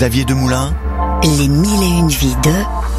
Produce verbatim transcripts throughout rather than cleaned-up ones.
Xavier Demoulin. Les mille et une vies de...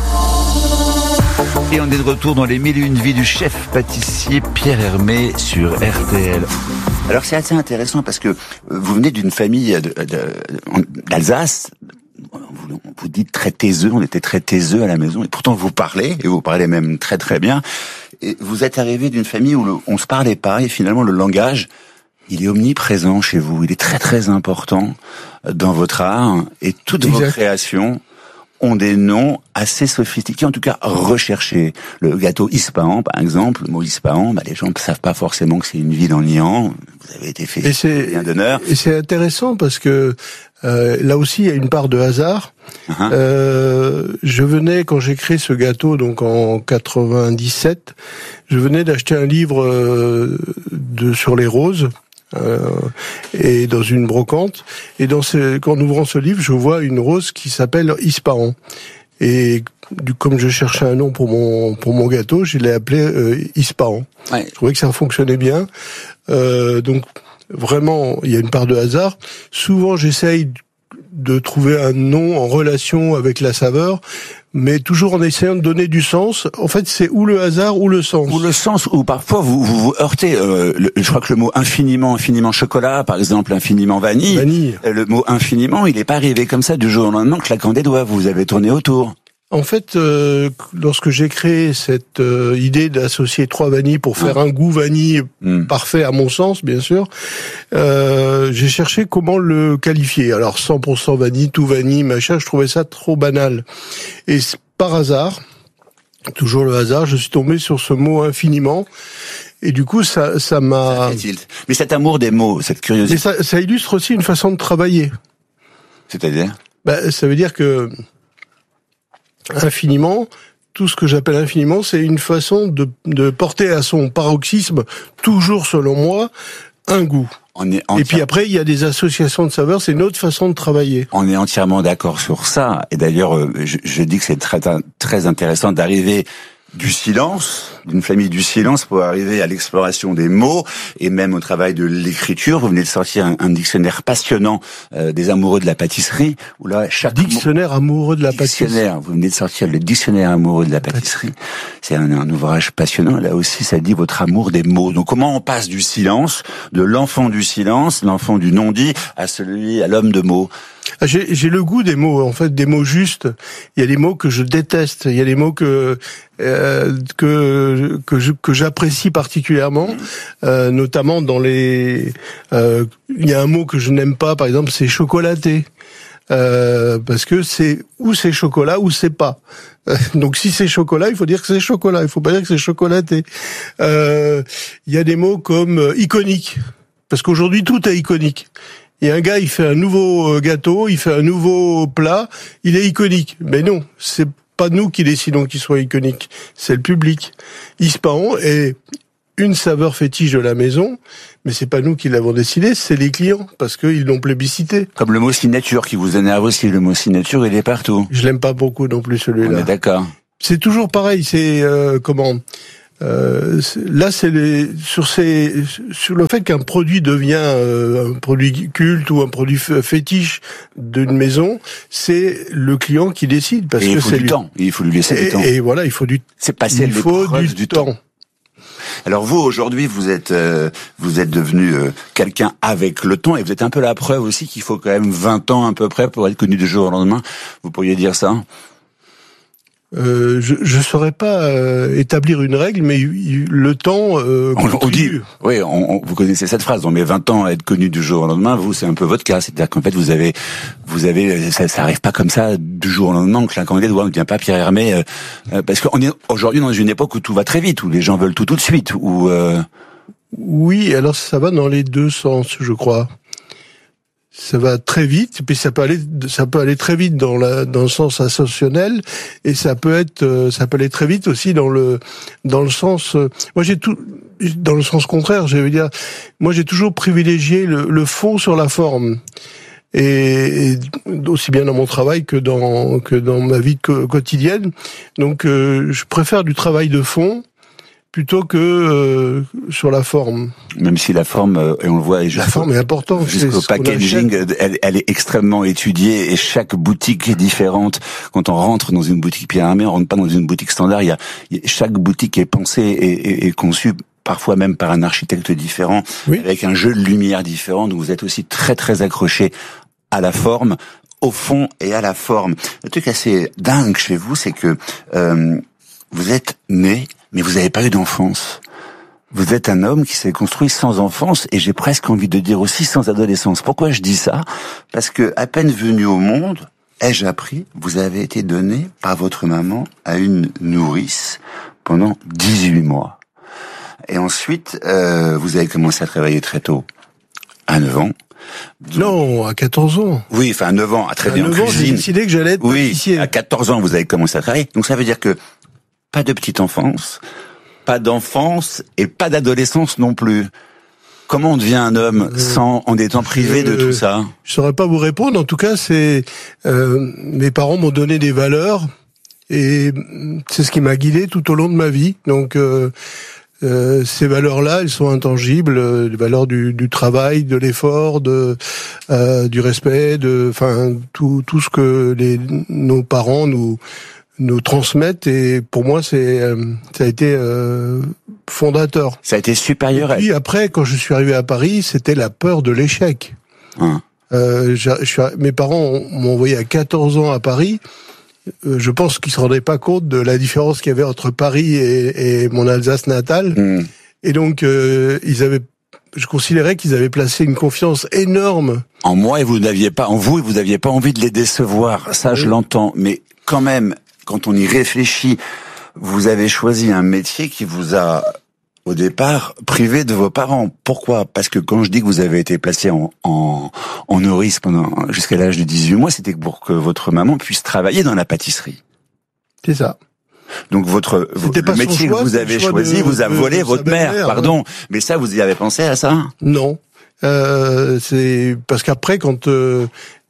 Et on est de retour dans les mille et une vies du chef pâtissier Pierre Hermé sur R T L. Alors c'est assez intéressant parce que vous venez d'une famille de, de, d'Alsace. Vous, vous dites très taiseux, on était très taiseux à la maison, et pourtant vous parlez, et vous parlez même très très bien. Et vous êtes arrivé d'une famille où le, on se parlait pas, et finalement le langage, il est omniprésent chez vous, il est très très important dans votre art, et toutes exact. Vos créations ont des noms assez sophistiqués, en tout cas recherchés. Le gâteau Ispahan, par exemple, le mot Ispahan, bah, les gens ne savent pas forcément que c'est une ville en Iran. Vous avez été fait bien d'honneur. Et c'est intéressant parce que euh, là aussi, il y a une part de hasard. Uh-huh. Euh, je venais, quand j'ai créé ce gâteau, donc en quatre-vingt-dix-sept, je venais d'acheter un livre euh, de sur les roses. Euh, et dans une brocante, et dans ce, en ouvrant ce livre, je vois une rose qui s'appelle Ispahan. Et du, comme je cherchais un nom pour mon pour mon gâteau, je l'ai appelé euh, Ispahan. Ouais. Je trouvais que ça fonctionnait bien. Euh, donc vraiment, il y a une part de hasard. Souvent, j'essaye de trouver un nom en relation avec la saveur, mais toujours en essayant de donner du sens. En fait, c'est ou le hasard ou le sens. Ou le sens, ou parfois vous vous, vous heurtez. Euh, le, je crois que le mot infiniment, infiniment chocolat, par exemple, infiniment vanille. Vanille. Euh, le mot infiniment, il n'est pas arrivé comme ça du jour au lendemain, claquant des doigts. Vous avez tourné autour. En fait, euh, lorsque j'ai créé cette euh, idée d'associer trois vanilles pour faire ah. un goût vanille mm. parfait à mon sens, bien sûr, euh, j'ai cherché comment le qualifier. Alors cent pour cent vanille, tout vanille, machin, je trouvais ça trop banal. Et par hasard, toujours le hasard, je suis tombé sur ce mot infiniment. Et du coup, ça, ça m'a... Ça Mais cet amour des mots, cette curiosité... Mais ça, ça illustre aussi une façon de travailler. C'est-à-dire ? Bah, ça veut dire que... Infiniment, tout ce que j'appelle infiniment, c'est une façon de, de porter à son paroxysme, toujours selon moi, un goût. On est entière... Et puis après, il y a des associations de saveurs, c'est une autre façon de travailler. On est entièrement d'accord sur ça. Et d'ailleurs, je, je dis que c'est très, très intéressant d'arriver du silence, d'une famille du silence, pour arriver à l'exploration des mots et même au travail de l'écriture. Vous venez de sortir un, un dictionnaire passionnant euh, des amoureux de la pâtisserie, où là chaque dictionnaire mot... amoureux de la dictionnaire, pâtisserie. Vous venez de sortir le dictionnaire amoureux de la pâtisserie. C'est un, un ouvrage passionnant. Là aussi, ça dit votre amour des mots. Donc, comment on passe du silence, de l'enfant du silence, l'enfant du non-dit, à celui, à l'homme de mots? J'ai, j'ai le goût des mots, en fait, des mots justes. Il y a des mots que je déteste. Il y a des mots que euh, que que, je, que j'apprécie particulièrement, euh, notamment dans les. Euh, il y a un mot que je n'aime pas, par exemple, c'est chocolaté. Euh, parce que c'est ou c'est chocolat ou c'est pas. Donc si c'est chocolat, il faut dire que c'est chocolat. Il faut pas dire que c'est chocolaté. Euh, il y a des mots comme iconique, parce qu'aujourd'hui tout est iconique. Et un gars, il fait un nouveau gâteau, il fait un nouveau plat, il est iconique. Mais non, c'est pas nous qui décidons qu'il soit iconique, c'est le public. Ispahan est une saveur fétiche de la maison, mais c'est pas nous qui l'avons décidé, c'est les clients, parce qu'ils l'ont plébiscité. Comme le mot signature qui vous énerve aussi, le mot signature, il est partout. Je l'aime pas beaucoup non plus, celui-là. On est d'accord. C'est toujours pareil, c'est euh, comment... Euh, là, c'est les, sur ces, sur le fait qu'un produit devient euh, un produit culte ou un produit fétiche d'une maison, c'est le client qui décide, parce et que il faut c'est du lui. temps. Il faut lui laisser et, du temps. Et voilà, il faut du. C'est passer il faut du, du temps. temps. Alors vous, aujourd'hui, vous êtes euh, vous êtes devenu euh, quelqu'un avec le temps, et vous êtes un peu la preuve aussi qu'il faut quand même vingt ans à peu près pour être connu du jour au lendemain. Vous pourriez dire ça? Euh, je je saurais pas euh, établir une règle, mais le temps euh, on, on dit, oui, on, on, vous connaissez cette phrase, on met vingt ans à être connu du jour au lendemain. Vous, c'est un peu votre cas, c'est-à-dire qu'en fait, vous avez, vous avez, ça, ça arrive pas comme ça du jour au lendemain, en claquant des doigts. On ne devient pas Pierre Hermé, euh, euh, parce qu'on est aujourd'hui dans une époque où tout va très vite, où les gens veulent tout tout de suite. Où euh... oui, alors ça va dans les deux sens, je crois. Ça va très vite, puis ça peut aller, ça peut aller très vite dans la, dans le sens ascensionnel, et ça peut être, ça peut aller très vite aussi dans le, dans le sens. Moi, j'ai tout, dans le sens contraire. Je veux dire, moi, j'ai toujours privilégié le, le fond sur la forme, et, et aussi bien dans mon travail que dans que dans ma vie quotidienne. Donc, euh, je préfère du travail de fond. plutôt que euh, sur la forme. Même si la forme, euh, et on le voit, et la forme est importante. Jusqu'au packaging, elle, elle est extrêmement étudiée et chaque boutique est différente. Quand on rentre dans une boutique Pierre Hermé, on rentre pas dans une boutique standard. Il y a, il y a chaque boutique est pensée et, et, et conçue parfois même par un architecte différent, oui. avec un jeu de lumière différent. Donc vous êtes aussi très très accroché à la forme, au fond et à la forme. Le truc assez dingue chez vous, c'est que euh, vous êtes né, mais vous n'avez pas eu d'enfance. Vous êtes un homme qui s'est construit sans enfance, et j'ai presque envie de dire aussi sans adolescence. Pourquoi je dis ça? Parce que à peine venu au monde, ai-je appris, vous avez été donné par votre maman à une nourrice pendant dix-huit mois. Et ensuite, euh, vous avez commencé à travailler très tôt, à neuf ans. Donc, non, à quatorze ans. Oui, enfin, neuf ans, à travailler en cuisine. À neuf ans, j'ai décidé que j'allais être oui, pâtissier. À quatorze ans, vous avez commencé à travailler. Donc ça veut dire que pas de petite enfance, pas d'enfance et pas d'adolescence non plus. Comment on devient un homme euh, sans, en étant privé je, de tout ça? Je saurais pas vous répondre. En tout cas, c'est euh, mes parents m'ont donné des valeurs et c'est ce qui m'a guidé tout au long de ma vie. Donc euh, Euh, ces valeurs-là, elles sont intangibles, euh, les valeurs du, du travail, de l'effort, de euh, du respect, de, enfin tout tout ce que les nos parents nous nous transmettent. Et pour moi, c'est euh, ça a été euh, fondateur. Ça a été supérieur. Et puis après, quand je suis arrivé à Paris, c'était la peur de l'échec. Hum. Euh, je, je suis, mes parents m'ont envoyé à quatorze ans à Paris. Je pense qu'ils se rendaient pas compte de la différence qu'il y avait entre Paris et, et mon Alsace natale. Mmh. Et donc, euh, ils avaient, je considérais qu'ils avaient placé une confiance énorme en moi, et vous n'aviez pas, en vous, et vous n'aviez pas envie de les décevoir. Ça, oui. Je l'entends. Mais quand même, quand on y réfléchit, vous avez choisi un métier qui vous a, au départ, privé de vos parents. Pourquoi? Parce que quand je dis que vous avez été placé en, en, en nourrice pendant, jusqu'à l'âge de dix-huit mois, c'était pour que votre maman puisse travailler dans la pâtisserie. C'est ça. Donc votre, le métier choix, que vous avez choisi de, vous a volé de, de votre mère, mère, pardon. Ouais. Mais ça, vous y avez pensé à ça? Non. Euh, c'est parce qu'après, quand, euh,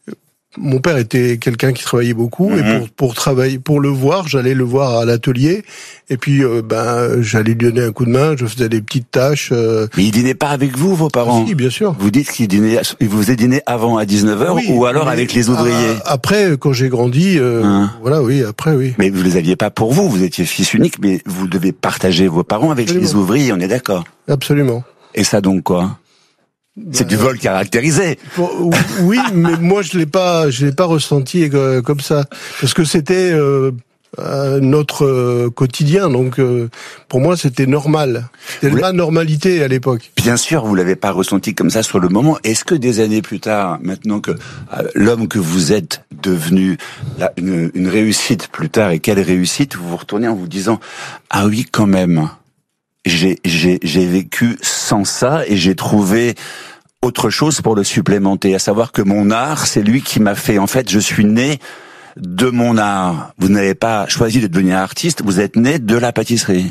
mon père était quelqu'un qui travaillait beaucoup, mmh. et pour pour travailler, pour le voir, j'allais le voir à l'atelier, et puis euh, ben j'allais lui donner un coup de main, je faisais des petites tâches. Euh... Mais ils dînaient pas avec vous, vos parents? Si, bien sûr. Vous dites qu'ils dînaient, ils vous faisaient dîner avant à dix-neuf heures, oui, ou alors avec les ouvriers? Après, quand j'ai grandi, euh, hein? voilà, oui, après, oui. Mais vous les aviez pas pour vous, vous étiez fils unique, mais vous devez partager vos parents avec Absolument. Les ouvriers, on est d'accord? Absolument. Et ça donc quoi? C'est du vol caractérisé. Oui, mais moi je l'ai pas, je l'ai pas ressenti comme ça, parce que c'était euh, notre euh, quotidien. Donc euh, pour moi c'était normal. C'était la normalité à l'époque. Bien sûr, vous l'avez pas ressenti comme ça sur le moment. Est-ce que des années plus tard, maintenant que euh, l'homme que vous êtes devenu là, une, une réussite plus tard, et quelle réussite, vous vous retournez en vous disant ah oui quand même. J'ai, j'ai, j'ai vécu sans ça et j'ai trouvé autre chose pour le supplémenter, à savoir que mon art, c'est lui qui m'a fait, en fait, je suis né de mon art. Vous n'avez pas choisi de devenir artiste, vous êtes né de la pâtisserie.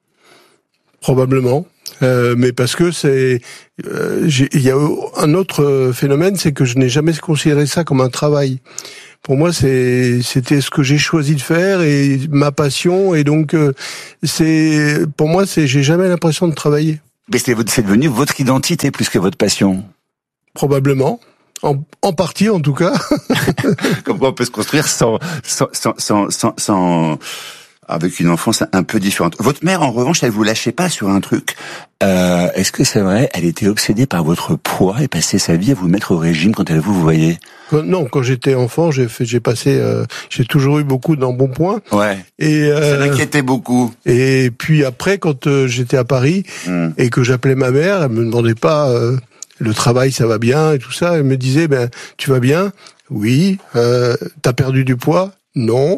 Probablement, euh, mais parce que c'est, euh, il y a un autre phénomène, c'est que je n'ai jamais considéré ça comme un travail. Pour moi, c'est, c'était ce que j'ai choisi de faire et ma passion. Et donc, euh, c'est, pour moi, c'est, j'ai jamais l'impression de travailler. Mais c'est, c'est devenu votre identité plus que votre passion. Probablement. En, en partie, en tout cas. Comme quoi on peut se construire sans, sans, sans, sans, sans, sans, avec une enfance un peu différente. Votre mère, en revanche, elle vous lâchait pas sur un truc. Euh, est-ce que c'est vrai? Elle était obsédée par votre poids et passait sa vie à vous mettre au régime quand elle vous voyait? Non, quand j'étais enfant, j'ai fait, j'ai passé, euh, j'ai toujours eu beaucoup d'embonpoint. Ouais. Et euh, ça l'inquiétait beaucoup. Et puis après, quand euh, j'étais à Paris mmh. et que j'appelais ma mère, elle me demandait pas euh, le travail, ça va bien et tout ça. Elle me disait, ben, tu vas bien? Oui. Euh, t'as perdu du poids? Non.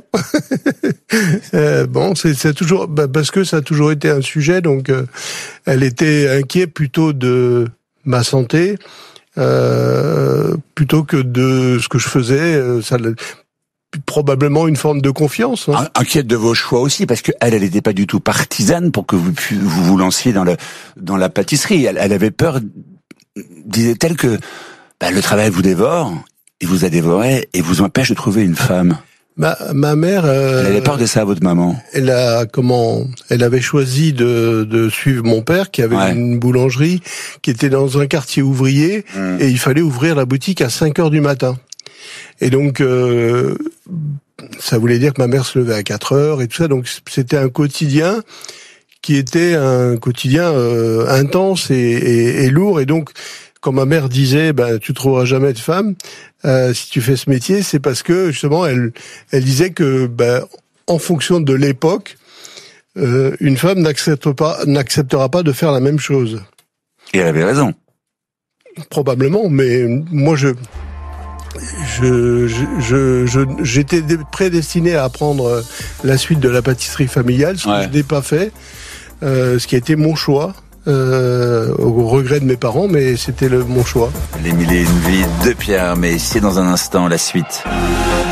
euh, bon, c'est, c'est toujours bah, parce que ça a toujours été un sujet. Donc, euh, elle était inquiète plutôt de ma santé. Euh, plutôt que de ce que je faisais, ça probablement une forme de confiance. Hein. Inquiète de vos choix aussi, parce que elle, elle n'était pas du tout partisane pour que vous vous, vous lanciez dans le dans la pâtisserie. Elle, elle avait peur, disait-elle, que bah, le travail vous dévore, il vous a dévoré et vous empêche de trouver une femme. Ma, ma mère... Euh, elle avait peur de ça, votre maman? Elle a, comment, elle avait choisi de, de suivre mon père, qui avait ouais. une boulangerie, qui était dans un quartier ouvrier, mmh. et il fallait ouvrir la boutique à cinq heures du matin. Et donc, euh, ça voulait dire que ma mère se levait à quatre heures et tout ça, donc c'était un quotidien qui était un quotidien euh, intense et, et, et lourd, et donc, quand ma mère disait, ben, tu trouveras jamais de femme, euh, si tu fais ce métier, c'est parce que, justement, elle, elle disait que, ben, en fonction de l'époque, euh, une femme n'accepte pas, n'acceptera pas de faire la même chose. Et elle avait raison. Probablement, mais moi, je, je, je, je, je j'étais prédestiné à apprendre la suite de la pâtisserie familiale, ce ouais. que je n'ai pas fait, euh, ce qui a été mon choix. Euh, au regret de mes parents, mais c'était le, mon choix. Les mille et une vies de Pierre Hermé, c'est dans un instant la suite.